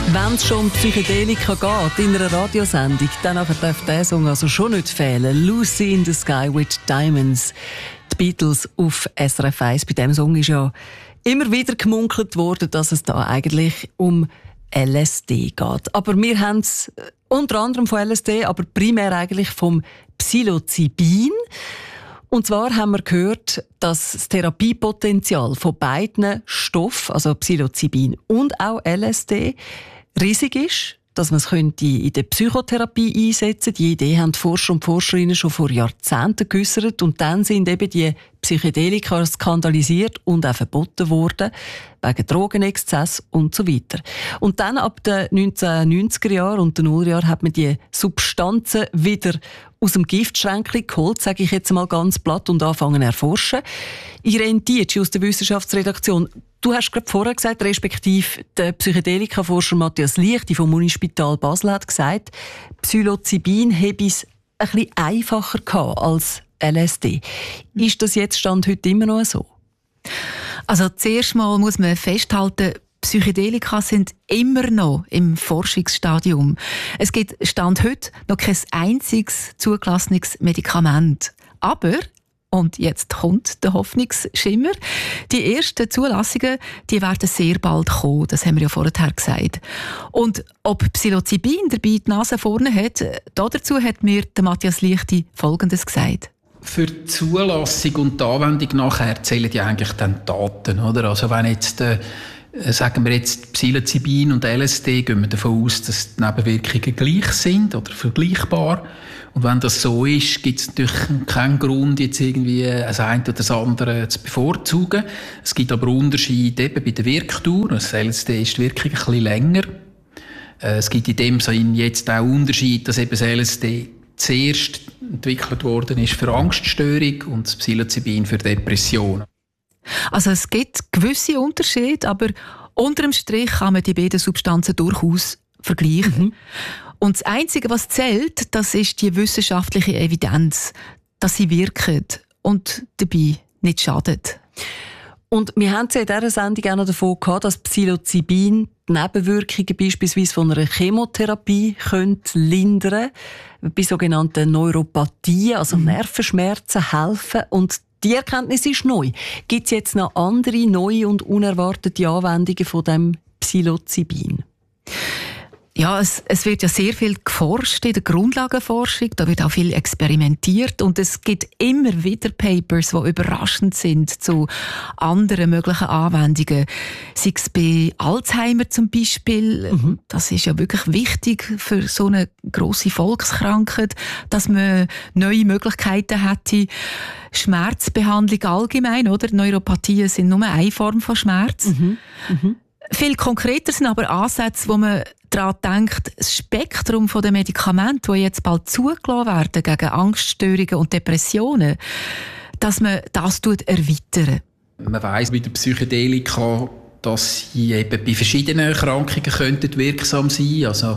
Wenn es schon um Psychedelika geht in einer Radiosendung, dann darf dieser Song also schon nicht fehlen. Lucy in the Sky with Diamonds. Die Beatles auf SRF 1. Bei diesem Song ist ja immer wieder gemunkelt worden, dass es da eigentlich um LSD geht. Aber wir haben es unter anderem von LSD, aber primär eigentlich vom Psilocybin. Und zwar haben wir gehört, dass das Therapiepotenzial von beiden Stoffen, also Psilocybin und auch LSD, riesig ist, dass man es in der Psychotherapie einsetzen könnte. Die Idee haben die Forscher und Forscherinnen schon vor Jahrzehnten geäussert. Und dann sind eben die Psychedelika skandalisiert und auch verboten worden, wegen Drogenexzess und so weiter. Und dann ab den 1990er Jahren und den Nullerjahren hat man die Substanzen wieder aus dem Giftschränkchen geholt, sage ich jetzt mal ganz platt, und anfangen zu erforschen. Irene Dietschi aus der Wissenschaftsredaktion. Du hast gerade vorher gesagt, respektive der Psychedelika-Forscher Matthias Lichti vom Unispital Basel hat gesagt, Psilocybin habe es ein bisschen einfacher gehabt als LSD. Ist das jetzt Stand heute immer noch so? Also zuerst mal muss man festhalten, Psychedelika sind immer noch im Forschungsstadium. Es gibt Stand heute noch kein einziges zugelassenes Medikament. Aber, und jetzt kommt der Hoffnungsschimmer, die ersten Zulassungen, die werden sehr bald kommen. Das haben wir ja vorher gesagt. Und ob Psilocybin dabei die Nase vorne hat, dazu hat mir der Matthias Lichti Folgendes gesagt. Für die Zulassung und die Anwendung nachher zählen ja eigentlich dann Daten, oder? Also wenn jetzt sagen wir jetzt Psilocybin und LSD, gehen wir davon aus, dass die Nebenwirkungen gleich sind oder vergleichbar. Und wenn das so ist, gibt es natürlich keinen Grund, jetzt irgendwie das eine oder das andere zu bevorzugen. Es gibt aber Unterschiede eben bei der Wirkdauer. Das LSD ist die Wirkung ein bisschen länger. Es gibt in dem Sinne jetzt auch Unterschiede, dass eben das LSD zuerst entwickelt worden ist für Angststörung und das Psilocybin für Depressionen. Also es gibt gewisse Unterschiede, aber unter dem Strich kann man die beiden Substanzen durchaus vergleichen. Mhm. Und das Einzige, was zählt, das ist die wissenschaftliche Evidenz, dass sie wirken und dabei nicht schadet. Und wir haben ja in dieser Sendung auch noch davon gehabt, dass Psilocybin die Nebenwirkungen beispielsweise von einer Chemotherapie lindern könnte, bei sogenannten Neuropathien, also Nervenschmerzen, helfen. Und die Erkenntnis ist neu. Gibt es jetzt noch andere, neue und unerwartete Anwendungen von dem Psilocybin? Ja, es wird ja sehr viel geforscht in der Grundlagenforschung, da wird auch viel experimentiert und es gibt immer wieder Papers, die überraschend sind zu anderen möglichen Anwendungen. Sei es bei Alzheimer zum Beispiel, das ist ja wirklich wichtig für so eine grosse Volkskrankheit, dass man neue Möglichkeiten hätte. Schmerzbehandlung allgemein, oder? Neuropathien sind nur eine Form von Schmerz. Viel konkreter sind aber Ansätze, wo man daran denkt, das Spektrum der Medikamente, die jetzt bald zugelassen werden gegen Angststörungen und Depressionen, dass man das erweitern. Man weiss bei der Psychedelika, dass sie eben bei verschiedenen Erkrankungen könnten wirksam sein, also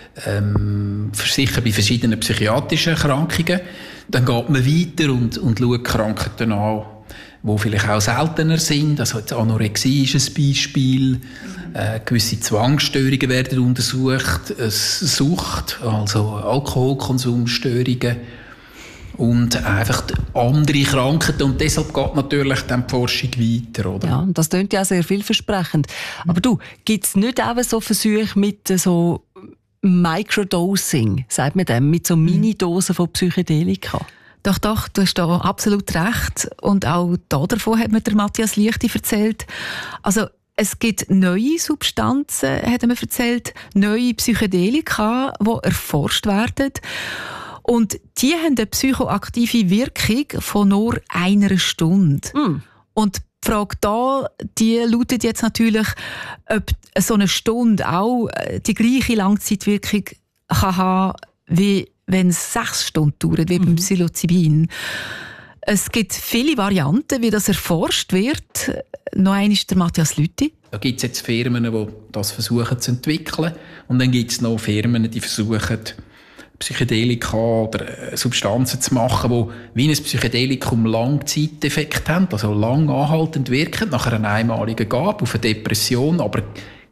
sicher bei verschiedenen psychiatrischen Erkrankungen. Dann geht man weiter und schaut Krankheiten an, die vielleicht auch seltener sind. Also jetzt Anorexie ist ein Beispiel. Gewisse Zwangsstörungen werden untersucht. Sucht, also Alkoholkonsumstörungen. Und einfach andere Krankheiten. Und deshalb geht natürlich dann die Forschung weiter, oder? Ja, das klingt ja sehr vielversprechend. Aber du, gibt es nicht auch so Versuche mit so Microdosing, sagt man dem, mit so Minidosen von Psychedelika? Doch, du hast da absolut recht. Und auch davon hat mir der Matthias Lichti erzählt. Also, es gibt neue Substanzen, hat er mir erzählt, neue Psychedelika, die erforscht werden. Und die haben eine psychoaktive Wirkung von nur 1 Stunde. Und die Frage da, die lautet jetzt natürlich, ob so eine Stunde auch die gleiche Langzeitwirkung kann haben, wie wenn es 6 Stunden dauert, wie beim Psilocybin. Es gibt viele Varianten, wie das erforscht wird. Noch eine ist der Matthias Lichti. Da gibt es jetzt Firmen, die das versuchen zu entwickeln. Und dann gibt es noch Firmen, die versuchen, Psychedelika oder Substanzen zu machen, die wie ein Psychedelikum Langzeiteffekt haben, also lang anhaltend wirken, nach einer einmaligen Gabe auf eine Depression, aber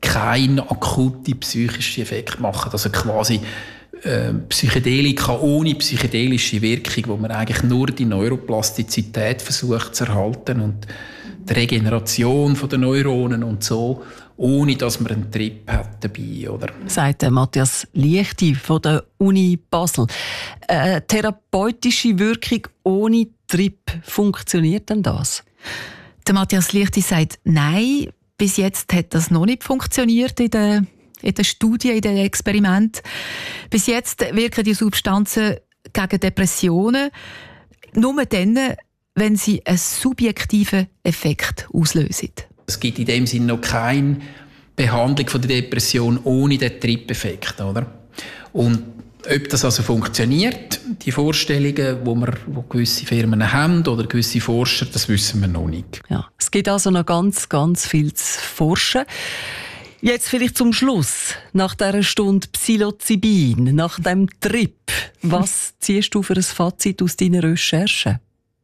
keinen akuten psychischen Effekt machen. Also quasi Psychedelika ohne psychedelische Wirkung, wo man eigentlich nur die Neuroplastizität versucht zu erhalten und die Regeneration der Neuronen und so, ohne dass man einen Trip hat dabei, oder? Sagt Matthias Liechti von der Uni Basel. Therapeutische Wirkung ohne Trip, funktioniert denn das? Der Matthias Liechti sagt nein. Bis jetzt hat das noch nicht funktioniert in der Studie, in den Experimenten. Bis jetzt wirken die Substanzen gegen Depressionen nur dann, wenn sie einen subjektiven Effekt auslösen. Es gibt in dem Sinne noch keine Behandlung von der Depression ohne den Trip-Effekt, oder? Und ob das also funktioniert, die Vorstellungen, wo gewisse Firmen haben oder gewisse Forscher, das wissen wir noch nicht. Ja, es gibt also noch ganz, ganz viel zu forschen. Jetzt vielleicht zum Schluss, nach dieser Stunde Psilocybin, nach dem Trip, was ziehst du für ein Fazit aus deinen Recherchen?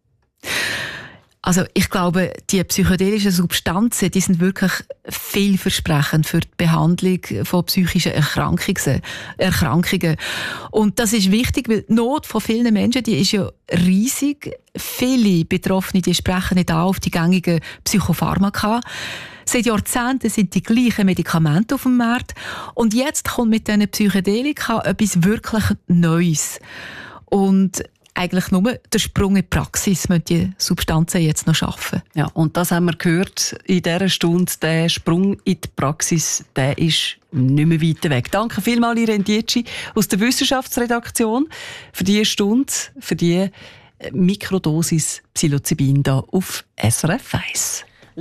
Also ich glaube, die psychedelischen Substanzen, die sind wirklich vielversprechend für die Behandlung von psychischen Erkrankungen. Und das ist wichtig, weil die Not von vielen Menschen, die ist ja riesig. Viele Betroffene, die sprechen nicht auf die gängigen Psychopharmaka. Seit Jahrzehnten sind die gleichen Medikamente auf dem Markt. Und jetzt kommt mit diesen Psychedelika etwas wirklich Neues. Und eigentlich nur der Sprung in die Praxis müssen die Substanzen jetzt noch schaffen. Ja, und das haben wir gehört in dieser Stunde. Der Sprung in die Praxis, der ist nicht mehr weit weg. Danke vielmals, Irene Dietschi aus der Wissenschaftsredaktion, für diese Stunde, für die Mikrodosis Psilocybin hier auf SRF 1.